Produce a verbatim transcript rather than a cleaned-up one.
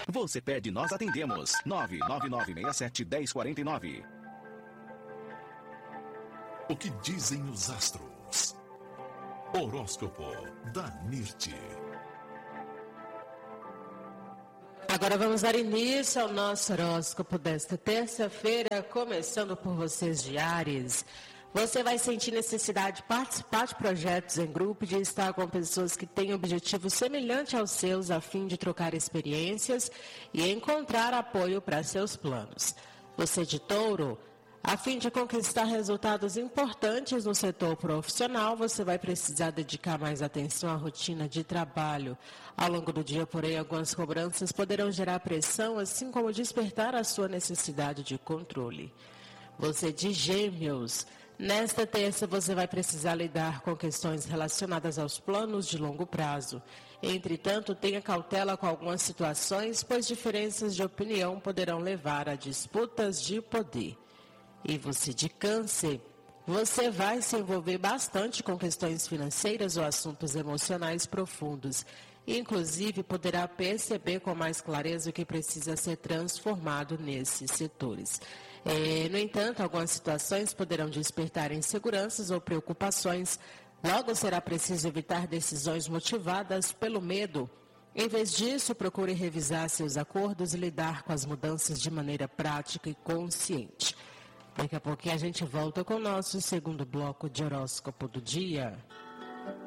Você pede, nós atendemos. nove nove nove seis sete um zero quatro nove. O que dizem os astros? Horóscopo da Mirti. Agora vamos dar início ao nosso horóscopo desta terça-feira, começando por vocês de Áries. Você vai sentir necessidade de participar de projetos em grupo e de estar com pessoas que têm objetivos semelhantes aos seus, a fim de trocar experiências e encontrar apoio para seus planos. Você de Touro, a fim de conquistar resultados importantes no setor profissional, você vai precisar dedicar mais atenção à rotina de trabalho. Ao longo do dia, porém, algumas cobranças poderão gerar pressão, assim como despertar a sua necessidade de controle. Você de Gêmeos, nesta terça você vai precisar lidar com questões relacionadas aos planos de longo prazo. Entretanto, tenha cautela com algumas situações, pois diferenças de opinião poderão levar a disputas de poder. E você de Câncer, você vai se envolver bastante com questões financeiras ou assuntos emocionais profundos. Inclusive, poderá perceber com mais clareza o que precisa ser transformado nesses setores. É, no entanto, algumas situações poderão despertar inseguranças ou preocupações. Logo, será preciso evitar decisões motivadas pelo medo. Em vez disso, procure revisar seus acordos e lidar com as mudanças de maneira prática e consciente. Daqui a pouquinho a gente volta com o nosso segundo bloco de horóscopo do dia.